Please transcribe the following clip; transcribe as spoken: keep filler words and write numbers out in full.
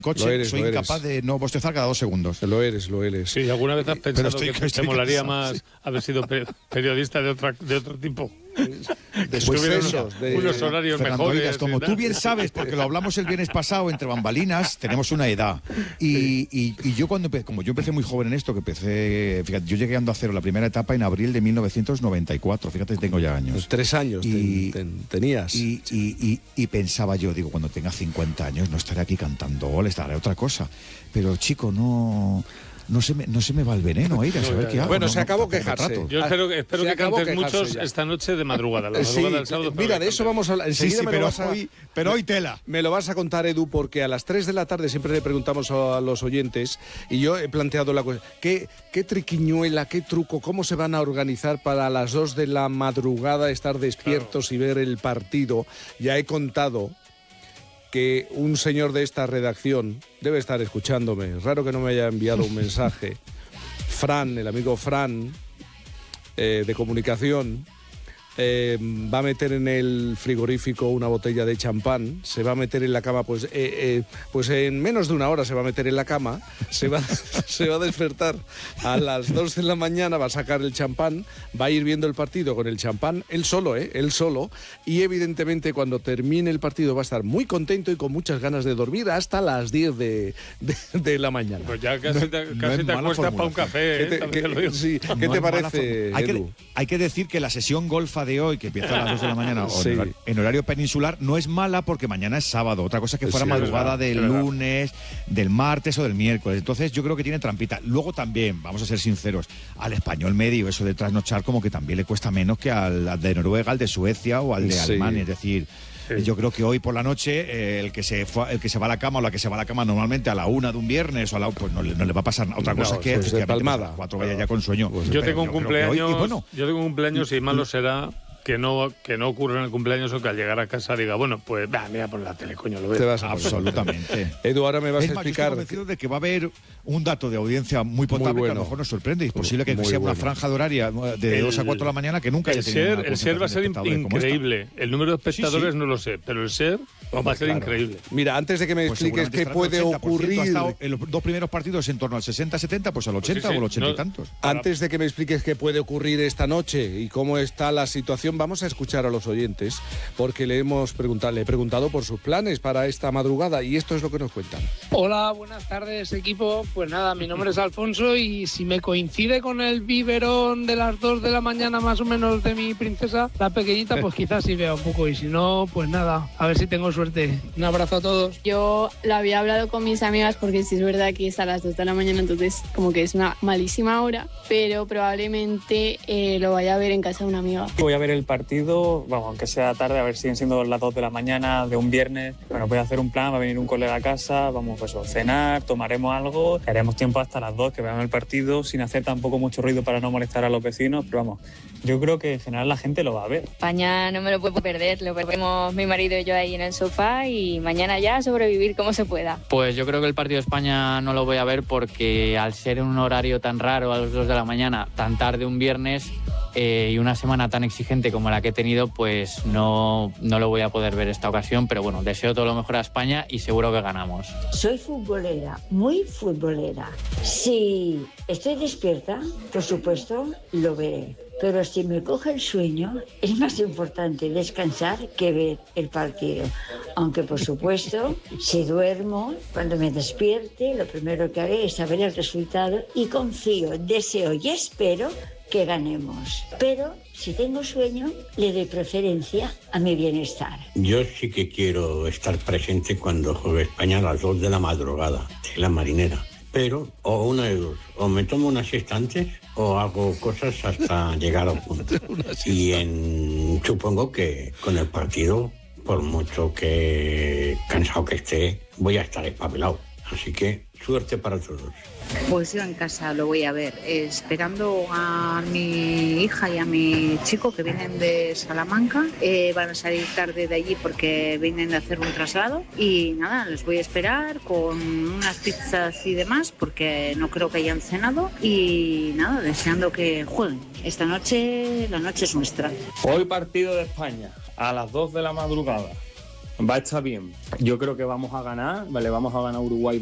coche, Lo eres, soy lo eres. incapaz de no bostezar cada dos segundos. Lo eres, lo eres. Sí, ¿alguna vez has pensado estoy- que estoy te molaría cansado, más sí. haber sido pe- periodista de, otra, de otro tipo? Pues Tuvieron eso, unos, de- unos horarios Fernando mejores. Oigas, como y tú tal. bien sabes, porque lo hablamos el viernes pasado, entre bambalinas, tenemos una edad. Y, y, y yo cuando empecé, como yo empecé muy joven en esto, que empecé, fíjate, yo llegué a Onda Cero la primera etapa en abril de mil novecientos noventa y cuatro, fíjate, tengo ya años. Pues tres años Y- ten- ten- tenías. Y, y, y, y pensaba yo, digo, cuando tenga cincuenta años no estaré aquí cantando goles, estaré otra cosa. Pero chico, no... No se, me, no se me va el veneno ahí, a saber qué hago. Bueno, no, se no, acabó tampoco quejarse. trato. Yo espero, que- espero Se que acabó cantes quejarse muchos ya. esta noche de madrugada. La Sí, madrugada del sábado. espero mira, que de eso cantes. vamos a hablar. Sí, Enseguida sí, me pero lo vas a... hoy, pero hoy tela. Me lo vas a contar, Edu, porque a las tres de la tarde siempre le preguntamos a los oyentes y yo he planteado la cuestión. ¿Qué, qué triquiñuela, qué truco, cómo se van a organizar para a las dos de la madrugada estar despiertos claro. y ver el partido? Ya he contado que un señor de esta redacción debe estar escuchándome. Raro que no me haya enviado un mensaje. Fran, el amigo Fran, eh, de comunicación, eh, va a meter en el frigorífico una botella de champán, se va a meter en la cama, pues, eh, eh, pues en menos de una hora se va a meter en la cama, se va, se va a despertar a las dos de la mañana, va a sacar el champán, va a ir viendo el partido con el champán, él solo, ¿eh? Él solo, y evidentemente cuando termine el partido va a estar muy contento y con muchas ganas de dormir hasta las diez de, de, de la mañana. Pues ya casi te, No- casi no es te mala acuestas para un formulación. café, ¿Qué ¿eh? te, También te lo qué- digo. sí, ¿qué No te es mala parece, forma. Hay que, Edu? hay que decir que la sesión golfa de hoy, que empieza a las dos de la mañana, o Sí. en, horario, en horario peninsular, no es mala porque mañana es sábado. Otra cosa es que fuera Sí, madrugada es verdad, del es verdad. lunes, del martes o del miércoles. Entonces yo creo que tiene trampita. Luego también, vamos a ser sinceros, al español medio, eso de trasnochar como que también le cuesta menos que al, al de Noruega, al de Suecia o al de Sí. Alemania. Es decir, Sí. yo creo que hoy por la noche eh, el que se fue- el que se va a la cama o la que se va a la cama normalmente a la una de un viernes o a la pues no, le- no le va a pasar nada. Otra cosa No, es que pues de efectivamente, palmada. pues, a las cuatro vaya ya con sueño. Yo Pero tengo un creo que hoy- cumpleaños, y bueno, yo tengo un cumpleaños y malo será que no que no ocurra en el cumpleaños o que al llegar a casa diga, bueno, pues va, mira por la tele, coño, lo veo. Te vas a absolutamente. Edu, ahora me vas Es a más, yo estoy explicar... convencido de que va a haber un dato de audiencia muy potable bueno. que a lo mejor nos sorprende. Es posible que Muy sea una bueno. franja de horaria de El- dos a cuatro de la mañana que nunca haya El tenido ser, una el ser va a ser concentración de espectadores como esta. increíble. El número de espectadores Sí, sí. no lo sé, pero el ser va a ser Claro. increíble. Mira, antes de que me Pues expliques seguramente qué estará puede el ochenta por ciento. ocurrir... Ha estado en los dos primeros partidos en torno al sesenta setenta, pues al ochenta sí, o al ochenta no- y tantos. Antes de que me expliques qué puede ocurrir esta noche y cómo está la situación, vamos a escuchar a los oyentes, porque le hemos preguntado, le he preguntado por sus planes para esta madrugada y esto es lo que nos cuentan. Hola, buenas tardes equipo. Pues nada, mi nombre es Alfonso y si me coincide con el biberón de las dos de la mañana más o menos de mi princesa, la pequeñita, pues quizás sí vea un poco y si no, pues nada, a ver si tengo suerte. Un abrazo a todos. Yo lo había hablado con mis amigas porque sí es verdad que es a las dos de la mañana, entonces como que es una malísima hora, pero probablemente eh, lo vaya a ver en casa de una amiga. Voy a ver el partido, bueno, aunque sea tarde, a ver si siguen siendo las dos de la mañana de un viernes. Bueno, voy a hacer un plan, va a venir un colega a casa, vamos pues, a cenar, tomaremos algo, haremos tiempo hasta las dos que veamos el partido sin hacer tampoco mucho ruido para no molestar a los vecinos, pero vamos, yo creo que en general la gente lo va a ver. España no me lo puedo perder, lo veremos mi marido y yo ahí en el sofá y mañana ya sobrevivir como se pueda. Pues yo creo que el partido de España no lo voy a ver porque al ser en un horario tan raro a las dos de la mañana, tan tarde un viernes eh, y una semana tan exigente como la que he tenido, pues no, no lo voy a poder ver esta ocasión, pero bueno, deseo todo lo mejor a España y seguro que ganamos. Soy futbolera, muy futbolera. Si estoy despierta, por supuesto, lo veré. Pero si me coge el sueño, es más importante descansar que ver el partido. Aunque, por supuesto, si duermo, cuando me despierte, lo primero que haré es saber el resultado y confío, deseo y espero que ganemos. Pero si tengo sueño, le doy preferencia a mi bienestar. Yo sí que quiero estar presente cuando juegue España a las dos de la madrugada, de la marinera. Pero, o una de dos, o me tomo una siesta antes o hago cosas hasta llegar a un punto. Y en, supongo que con el partido, por mucho que cansado que esté, voy a estar espabilado. Así que suerte para todos. Pues yo en casa lo voy a ver, eh, esperando a mi hija y a mi chico que vienen de Salamanca. Eh, van a salir tarde de allí porque vienen a hacer un traslado. Y nada, les voy a esperar con unas pizzas y demás porque no creo que hayan cenado. Y nada, deseando que jueguen. Esta noche, la noche es nuestra. Hoy partido de España a las dos de la madrugada. Va a estar bien. Yo creo que vamos a ganar, vale, vamos a ganar Uruguay